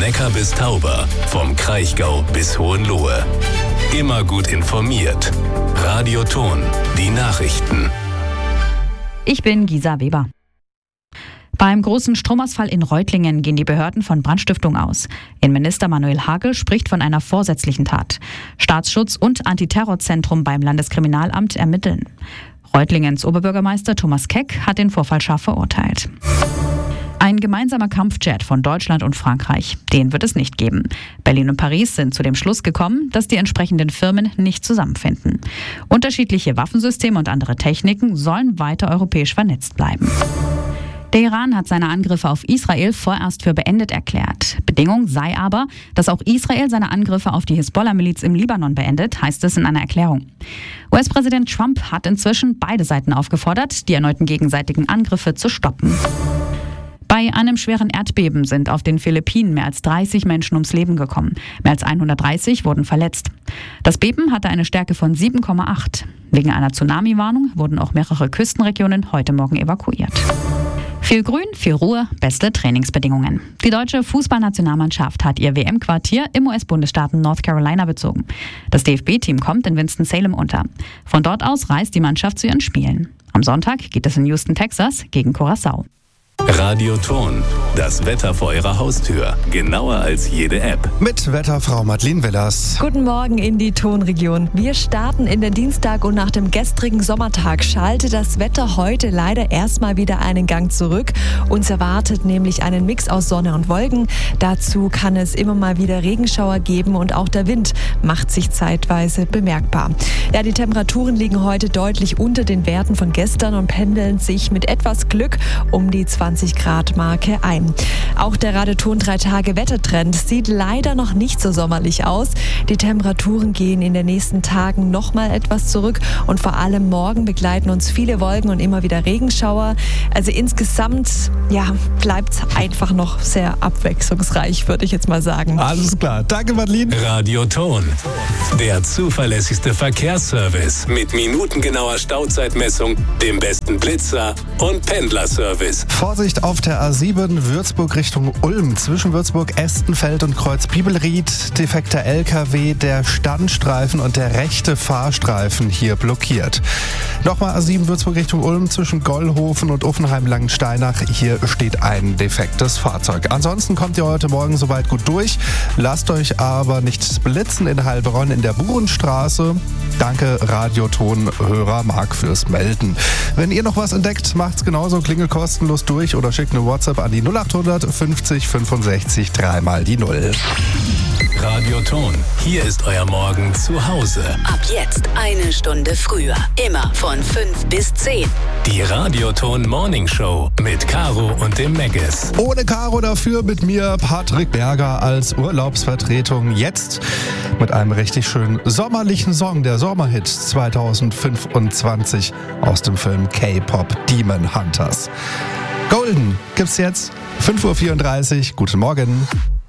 Neckar bis Tauber, vom Kraichgau bis Hohenlohe. Immer gut informiert. Radio Thon, die Nachrichten. Ich bin Gisa Weber. Beim großen Stromausfall in Reutlingen gehen die Behörden von Brandstiftung aus. Innenminister Manuel Hagel spricht von einer vorsätzlichen Tat. Staatsschutz und Antiterrorzentrum beim Landeskriminalamt ermitteln. Reutlingens Oberbürgermeister Thomas Keck hat den Vorfall scharf verurteilt. Ein gemeinsamer Kampfjet von Deutschland und Frankreich, den wird es nicht geben. Berlin und Paris sind zu dem Schluss gekommen, dass die entsprechenden Firmen nicht zusammenfinden. Unterschiedliche Waffensysteme und andere Techniken sollen weiter europäisch vernetzt bleiben. Der Iran hat seine Angriffe auf Israel vorerst für beendet erklärt. Bedingung sei aber, dass auch Israel seine Angriffe auf die Hisbollah-Miliz im Libanon beendet, heißt es in einer Erklärung. US-Präsident Trump hat inzwischen beide Seiten aufgefordert, die erneuten gegenseitigen Angriffe zu stoppen. Bei einem schweren Erdbeben sind auf den Philippinen mehr als 30 Menschen ums Leben gekommen. Mehr als 130 wurden verletzt. Das Beben hatte eine Stärke von 7,8. Wegen einer Tsunami-Warnung wurden auch mehrere Küstenregionen heute Morgen evakuiert. Viel Grün, viel Ruhe, beste Trainingsbedingungen. Die deutsche Fußballnationalmannschaft hat ihr WM-Quartier im US-Bundesstaat North Carolina bezogen. Das DFB-Team kommt in Winston-Salem unter. Von dort aus reist die Mannschaft zu ihren Spielen. Am Sonntag geht es in Houston, Texas gegen Curaçao. Radio Thon, das Wetter vor Ihrer Haustür. Genauer als jede App. Mit Wetterfrau Madeleine Willers. Guten Morgen in die Thon-Region. Wir starten in den Dienstag und nach dem gestrigen Sommertag schaltet das Wetter heute leider erstmal wieder einen Gang zurück. Uns erwartet nämlich einen Mix aus Sonne und Wolken. Dazu kann es immer mal wieder Regenschauer geben und auch der Wind macht sich zeitweise bemerkbar. Ja, die Temperaturen liegen heute deutlich unter den Werten von gestern und pendeln sich mit etwas Glück um die 20 Grad Marke ein. Auch der Radio Thon 3-Tage-Wettertrend sieht leider noch nicht so sommerlich aus. Die Temperaturen gehen in den nächsten Tagen noch mal etwas zurück und vor allem morgen begleiten uns viele Wolken und immer wieder Regenschauer. Also insgesamt, bleibt es einfach noch sehr abwechslungsreich, würde ich jetzt mal sagen. Alles klar. Danke, Madeleine. Radio Thon, der zuverlässigste Verkehrsservice mit minutengenauer Stauzeitmessung, dem besten Blitzer und Pendlerservice. Vorsicht auf der A7 Würzburg Richtung Ulm. Zwischen Würzburg, Estenfeld und Kreuz Bibelried. Defekter LKW, der Standstreifen und der rechte Fahrstreifen hier blockiert. Nochmal A7 Würzburg Richtung Ulm zwischen Gollhofen und Uffenheim-Langensteinach. Hier steht ein defektes Fahrzeug. Ansonsten kommt ihr heute Morgen soweit gut durch. Lasst euch aber nicht blitzen in Heilbronn in der Burenstraße. Danke Radio Thon-Hörer Marc fürs Melden. Wenn ihr noch was entdeckt, macht's genauso. Klingelt kostenlos durch oder schickt eine WhatsApp an die 0800 50 65 3 mal die 0. Radio Thon, hier ist euer Morgen zu Hause. Ab jetzt eine Stunde früher. Immer von 5 bis 10. Die Radio Thon Morning Show mit Caro und dem Megges. Ohne Caro dafür mit mir Patrick Berger als Urlaubsvertretung. Jetzt mit einem richtig schönen sommerlichen Song, der Sommerhit 2025 aus dem Film K-Pop Demon Hunters. Golden gibt's jetzt, 5:34 Uhr. Guten Morgen.